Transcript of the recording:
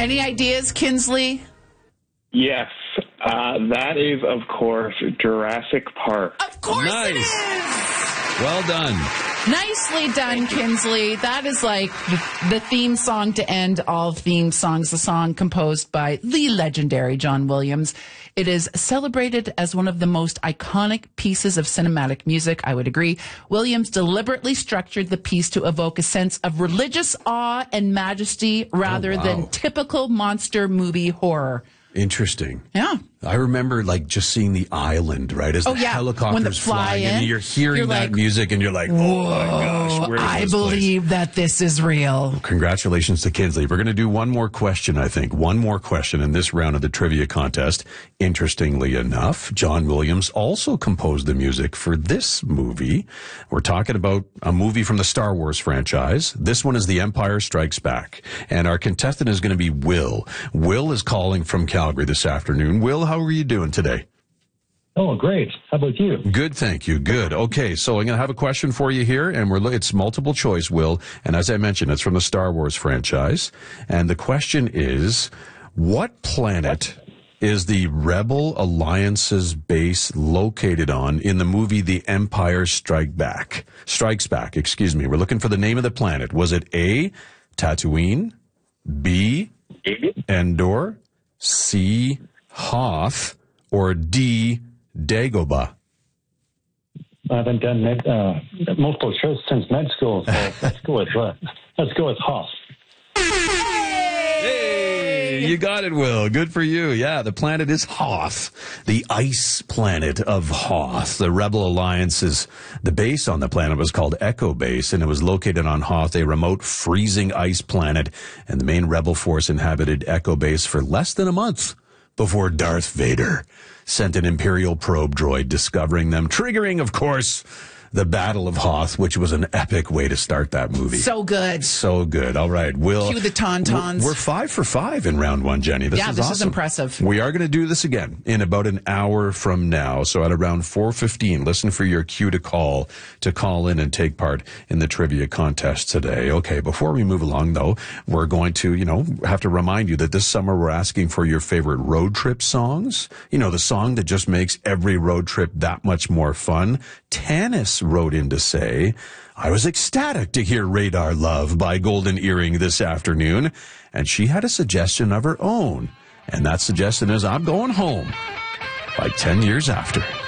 Any ideas, Kinsley? Yes, that is, of course, Jurassic Park. Of course it is! Well done. Nicely done, Kinsley. That is like the theme song to end all theme songs, the song composed by the legendary John Williams. It is celebrated as one of the most iconic pieces of cinematic music, I would agree. Williams deliberately structured the piece to evoke a sense of religious awe and majesty rather than typical monster movie horror. Interesting. Yeah. I remember just seeing the island, right? As the helicopters fly in, and you're hearing that music and you're like, oh my gosh, where is I this believe place? that this is real. Congratulations to Kinsley. We're going to do one more question, I think. One more question in this round of the trivia contest. Interestingly enough, John Williams also composed the music for this movie. We're talking about a movie from the Star Wars franchise. This one is The Empire Strikes Back. And our contestant is going to be Will. Will is calling from Calgary this afternoon. Will, how are you doing today? Oh, great. How about you? Good, thank you. Good. Okay, so I'm going to have a question for you here, and it's multiple choice, Will. And as I mentioned, it's from the Star Wars franchise. And the question is, what planet is the Rebel Alliance's base located on in the movie The Empire Strikes Back? We're looking for the name of the planet. Was it A, Tatooine, B, Endor, C, Hoth, or D, Dagobah? I haven't done multiple choice since med school, so let's go with Hoth. Hey, you got it, Will. Good for you. Yeah, the planet is Hoth, the ice planet of Hoth. The Rebel Alliance's, the base on the planet was called Echo Base, and it was located on Hoth, a remote freezing ice planet, and the main rebel force inhabited Echo Base for less than a month before Darth Vader sent an Imperial probe droid discovering them, triggering, of course, the Battle of Hoth, which was an epic way to start that movie. So good. So good. All right, Will. Cue the tauntauns. We're 5 for 5 in round one, Jenny. This is awesome. Impressive. We are going to do this again in about an hour from now. So at around 4:15, listen for your cue to call in and take part in the trivia contest today. Okay, before we move along, though, we're going to, have to remind you that this summer we're asking for your favorite road trip songs. The song that just makes every road trip that much more fun. Tanis wrote in to say, I was ecstatic to hear Radar Love by Golden Earring this afternoon, and she had a suggestion of her own. And that suggestion is I'm going home, like 10 years after.